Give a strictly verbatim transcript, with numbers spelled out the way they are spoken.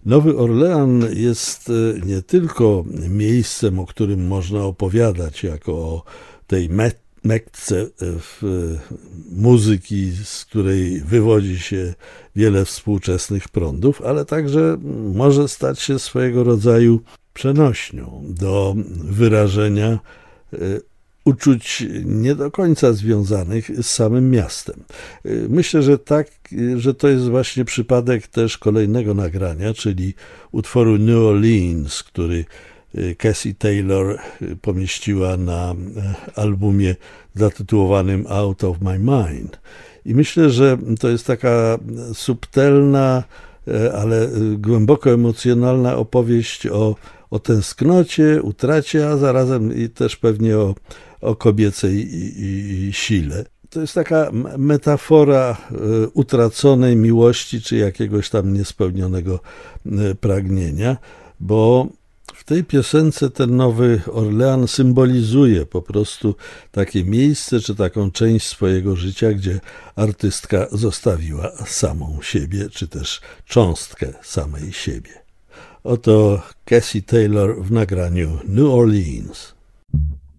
Nowy Orlean jest nie tylko miejscem, o którym można opowiadać jako o tej Mekce muzyki, z której wywodzi się wiele współczesnych prądów, ale także może stać się swojego rodzaju przenośnią do wyrażenia uczuć nie do końca związanych z samym miastem. Myślę, że tak, że to jest właśnie przypadek też kolejnego nagrania, czyli utworu New Orleans, który Cassie Taylor pomieściła na albumie zatytułowanym Out of My Mind. I myślę, że to jest taka subtelna, ale głęboko emocjonalna opowieść o, o tęsknocie, utracie, a zarazem i też pewnie o, o kobiecej i, i, i sile. To jest taka metafora utraconej miłości, czy jakiegoś tam niespełnionego pragnienia, bo w tej piosence ten Nowy Orlean symbolizuje po prostu takie miejsce, czy taką część swojego życia, gdzie artystka zostawiła samą siebie, czy też cząstkę samej siebie. Oto Cassie Taylor w nagraniu New Orleans.